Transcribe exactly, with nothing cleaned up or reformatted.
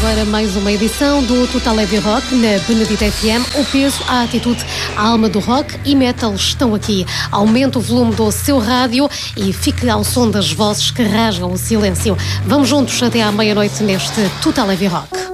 agora mais uma edição do Total Heavy Rock na Benedita F M. O peso, a atitude, a alma do rock e metal estão aqui. Aumente o volume do seu rádio e fique ao som das vozes que rasgam o silêncio. Vamos juntos até à meia-noite neste Total Heavy Rock.